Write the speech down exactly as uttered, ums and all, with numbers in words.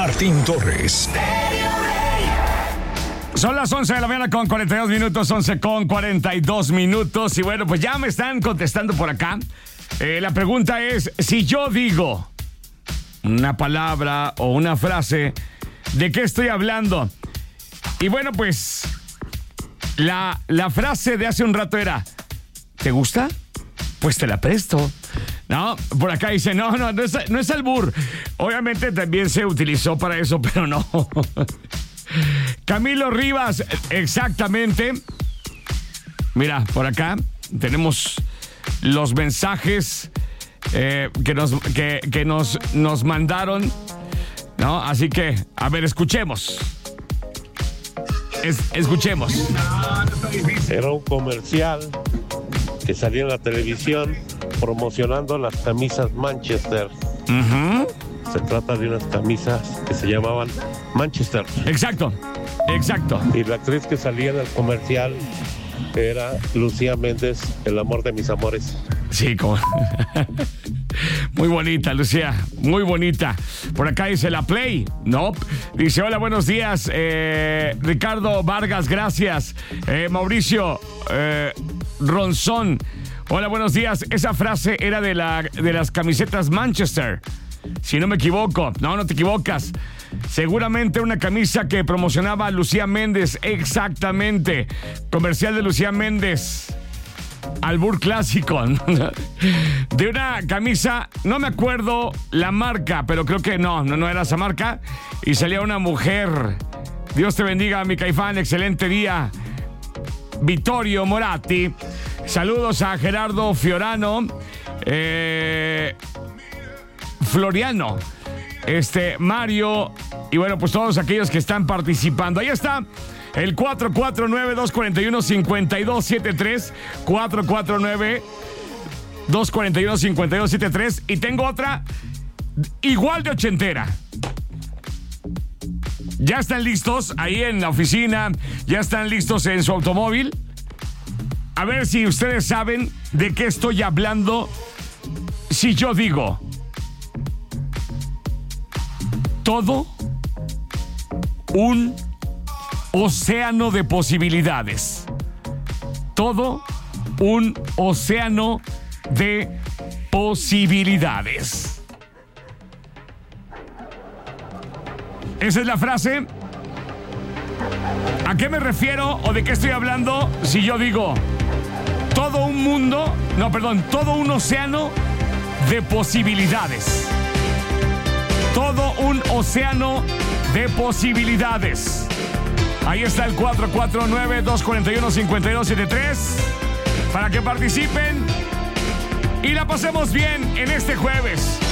Martín Torres. Son las once de la mañana con cuarenta y dos minutos, once con cuarenta y dos minutos. Y bueno, pues ya me están contestando por acá. Eh, la pregunta es, si yo digo una palabra o una frase, ¿de qué estoy hablando? Y bueno, pues la, la frase de hace un rato era, ¿te gusta? Pues te la presto. No, por acá dice, no, no, no es, no es albur. Obviamente también se utilizó para eso, pero no. Camilo Rivas, exactamente. Mira, por acá tenemos los mensajes eh, que, nos, que, que nos, nos mandaron, ¿no? Así que, a ver, escuchemos. Es, escuchemos. Era un comercial que salía en la televisión promocionando las camisas Manchester. Uh-huh. Se trata de unas camisas que se llamaban Manchester. Exacto, exacto. Y la actriz que salía en el comercial era Lucía Méndez, el amor de mis amores. Sí, como... Muy bonita, Lucía, muy bonita. Por acá dice la Play, ¿no? Dice, hola, buenos días, eh, Ricardo Vargas, gracias. Eh, Mauricio eh, Ronzón, hola, buenos días. Esa frase era de, la, de las camisetas Manchester, si no me equivoco. No, no te equivocas. Seguramente una camisa que promocionaba a Lucía Méndez. Exactamente. Comercial de Lucía Méndez. Albur clásico. De una camisa, no me acuerdo la marca, pero creo que no, no, no era esa marca. Y salía una mujer. Dios te bendiga, mi Caifán. Excelente día. Vittorio Moratti. Saludos a Gerardo Fiorano. Eh... Floriano, este, Mario, y bueno, pues todos aquellos que están participando. Ahí está, el cuatro cuatro nueve, dos cuatro uno, cinco dos siete tres, cuatro cuatro nueve, dos cuatro uno, cinco dos siete tres, y tengo otra igual de ochentera. Ya están listos ahí en la oficina, ya están listos en su automóvil. A ver si ustedes saben de qué estoy hablando si yo digo: todo un océano de posibilidades. Todo un océano de posibilidades. Esa es la frase. ¿A qué me refiero o de qué estoy hablando si yo digo todo un mundo, no, perdón, todo un océano de posibilidades? Todo un océano de posibilidades. Ahí está el cuatro cuatro nueve, dos cuatro uno, cinco dos siete tres para que participen y la pasemos bien en este jueves.